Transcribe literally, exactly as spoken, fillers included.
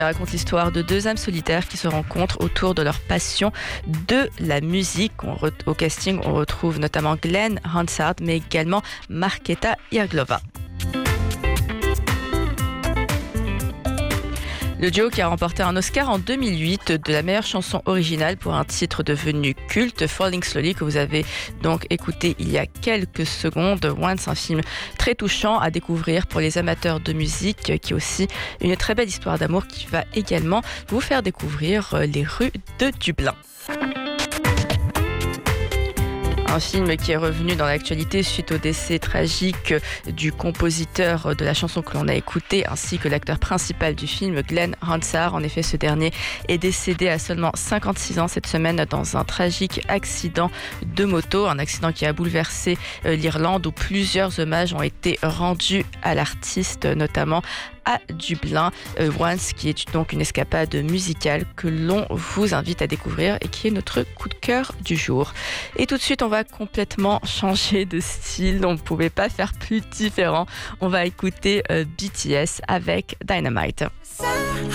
raconte l'histoire de deux âmes solitaires qui se rencontrent autour de leur passion de la musique. On re- au casting, on retrouve notamment Glenn Hansard, mais également Markéta Irglova. Le duo qui a remporté un Oscar en deux mille huit de la meilleure chanson originale pour un titre devenu culte, Falling Slowly, que vous avez donc écouté il y a quelques secondes. Once, un film très touchant à découvrir pour les amateurs de musique, qui est aussi une très belle histoire d'amour qui va également vous faire découvrir les rues de Dublin. Un film qui est revenu dans l'actualité suite au décès tragique du compositeur de la chanson que l'on a écoutée, ainsi que l'acteur principal du film, Glenn Hansard. En effet, ce dernier est décédé à seulement cinquante-six ans cette semaine dans un tragique accident de moto. Un accident qui a bouleversé l'Irlande, où plusieurs hommages ont été rendus à l'artiste, notamment à Dublin. Euh, Once, qui est donc une escapade musicale que l'on vous invite à découvrir et qui est notre coup de cœur du jour. Et tout de suite, on va complètement changer de style. On ne pouvait pas faire plus différent. On va écouter euh, B T S avec Dynamite.